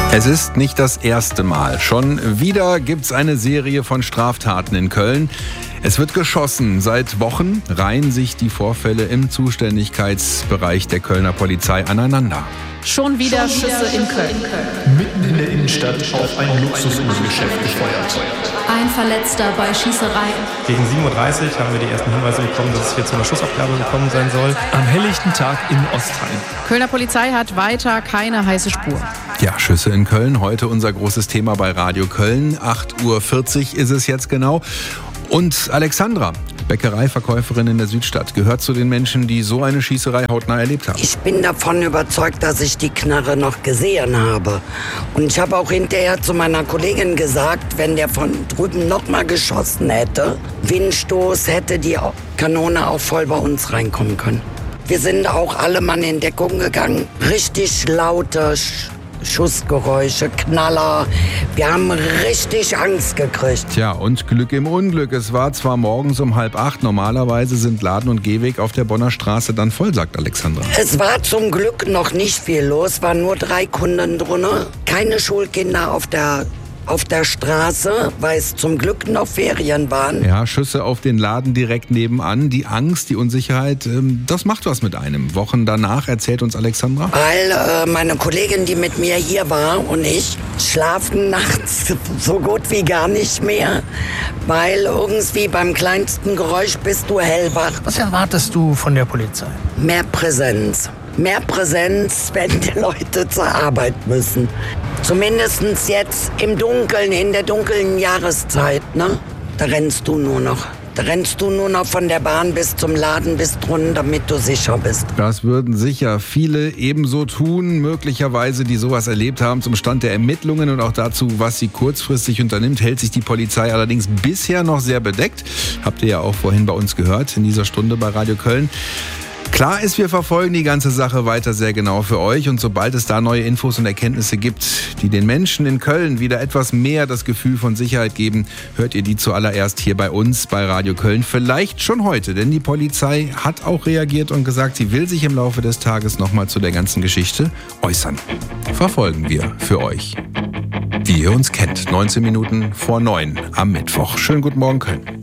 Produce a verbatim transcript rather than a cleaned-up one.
Es ist nicht das erste Mal. Schon wieder gibt's eine Serie von Straftaten in Köln. Es wird geschossen. Seit Wochen reihen sich die Vorfälle im Zuständigkeitsbereich der Kölner Polizei aneinander. Schon wieder Schon Schüsse wieder in Köln. Mitten in der Innenstadt auf ein Luxusuhrengeschäft gefeuert. Ein Verletzter bei Schießerei. Gegen sieben Uhr dreißig haben wir die ersten Hinweise bekommen, dass es hier zu einer Schussabgabe gekommen sein soll. Am helllichten Tag in Ostheim. Kölner Polizei hat weiter keine heiße Spur. Ja, Schüsse in Köln. Heute unser großes Thema bei Radio Köln. acht Uhr vierzig ist es jetzt genau. Und Alexandra, Bäckereiverkäuferin in der Südstadt, gehört zu den Menschen, die so eine Schießerei hautnah erlebt haben. Ich bin davon überzeugt, dass ich die Knarre noch gesehen habe. Und ich habe auch hinterher zu meiner Kollegin gesagt, wenn der von drüben noch mal geschossen hätte, Windstoß, hätte die Kanone auch voll bei uns reinkommen können. Wir sind auch alle Mann in Deckung gegangen. Richtig laute Sch- Schussgeräusche, Knaller. Wir haben richtig Angst gekriegt. Tja, und Glück im Unglück. Es war zwar morgens um halb acht. Normalerweise sind Laden und Gehweg auf der Bonner Straße dann voll, sagt Alexandra. Es war zum Glück noch nicht viel los, waren nur drei Kunden drin. Keine Schulkinder auf der auf der Straße, weil es zum Glück noch Ferien waren. Ja, Schüsse auf den Laden direkt nebenan. Die Angst, die Unsicherheit, ähm, das macht was mit einem. Wochen danach erzählt uns Alexandra. Weil äh, meine Kollegin, die mit mir hier war, und ich schlafen nachts so gut wie gar nicht mehr. Weil irgendwie beim kleinsten Geräusch bist du hellwach. Was erwartest du von der Polizei? Mehr Präsenz. Mehr Präsenz, wenn die Leute zur Arbeit müssen. Zumindest jetzt im Dunkeln, in der dunklen Jahreszeit, ne? Da rennst du nur noch. Da rennst du nur noch von der Bahn bis zum Laden, bis drunten, damit du sicher bist. Das würden sicher viele ebenso tun, möglicherweise, die sowas erlebt haben. Zum Stand der Ermittlungen und auch dazu, was sie kurzfristig unternimmt, hält sich die Polizei allerdings bisher noch sehr bedeckt. Habt ihr ja auch vorhin bei uns gehört, in dieser Stunde bei Radio Köln. Klar ist, wir verfolgen die ganze Sache weiter sehr genau für euch und sobald es da neue Infos und Erkenntnisse gibt, die den Menschen in Köln wieder etwas mehr das Gefühl von Sicherheit geben, hört ihr die zuallererst hier bei uns bei Radio Köln. Vielleicht schon heute, denn die Polizei hat auch reagiert und gesagt, sie will sich im Laufe des Tages nochmal zu der ganzen Geschichte äußern. Verfolgen wir für euch, wie ihr uns kennt. neunzehn Minuten vor neun am Mittwoch. Schönen guten Morgen, Köln.